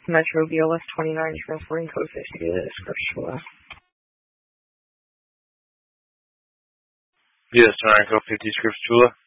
Metro BLF 29, transferring code 50 to Scriptura. Yes, 9 code 50 Scriptura.